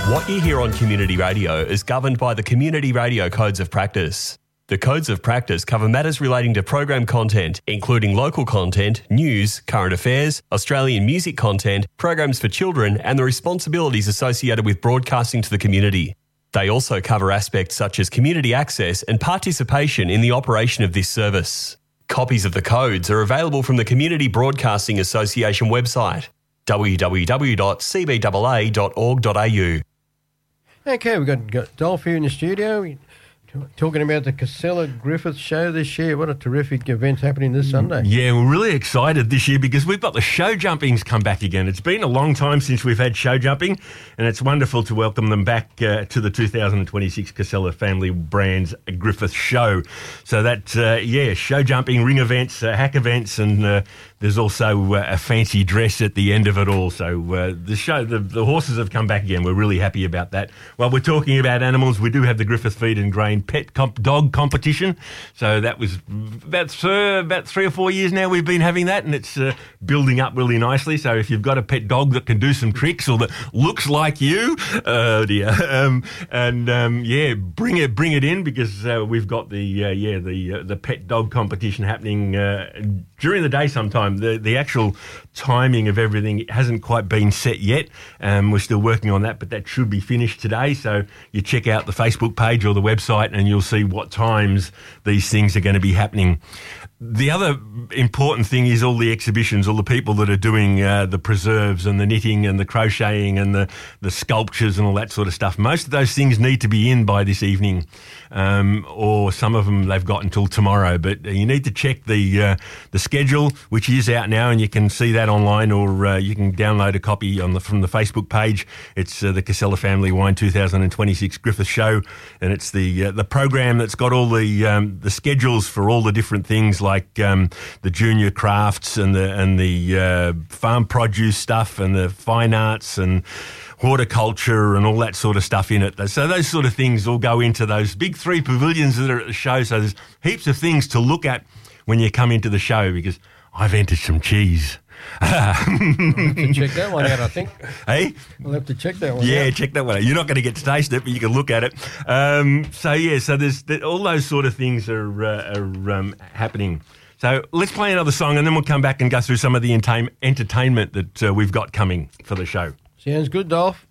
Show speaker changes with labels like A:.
A: What you hear on community radio is governed by the Community Radio Codes of Practice. The Codes of Practice cover matters relating to program content, including local content, news, current affairs, Australian music content, programs for children, and the responsibilities associated with broadcasting to the community. They also cover aspects such as community access and participation in the operation of this service. Copies of the codes are available from the Community Broadcasting Association website, www.cbaa.org.au.
B: Okay, we've got Dolph here in the studio. We're talking about the Casella Griffith show this year. What a terrific event happening this Sunday.
C: Yeah, we're really excited this year because we've got the show jumpings come back again. It's been a long time since we've had show jumping, and it's wonderful to welcome them back to the 2026 Casella Family Brands Griffith show. So that, show jumping, ring events, hack events, and there's also a fancy dress at the end of it all. So the horses have come back again. We're really happy about that. While we're talking about animals, we do have the Griffith Feed and Grain Pet Dog Competition. So that was about 3 or 4 years now we've been having that, and it's building up really nicely. So if you've got a pet dog that can do some tricks or that looks like you, bring it in, because we've got the pet dog competition happening during the day sometime. The actual timing of everything hasn't quite been set yet. We're still working on that, but that should be finished today. So you check out the Facebook page or the website and you'll see what times these things are going to be happening. The other important thing is all the exhibitions, all the people that are doing the preserves and the knitting and the crocheting and the sculptures and all that sort of stuff. Most of those things need to be in by this evening, or some of them they've got until tomorrow. But you need to check the schedule, which is out now, and you can see that online, or you can download a copy from the Facebook page. It's the Casella Family Wine 2026 Griffith Show, and it's the program that's got all the schedules for all the different things, like the junior crafts and the farm produce stuff and the fine arts and horticulture and all that sort of stuff in it. So those sort of things all go into those big 3 pavilions that are at the show. So there's heaps of things to look at when you come into the show, because I've entered some cheese.
B: We'll have to check that one out, I think.
C: Hey?
B: We'll have to check that one out.
C: Yeah, check that one out. You're not going to get to taste it, but you can look at it. So there's all those sort of things are happening. So let's play another song, and then we'll come back and go through some of the entertainment that we've got coming for the show.
B: Sounds good, Dolph.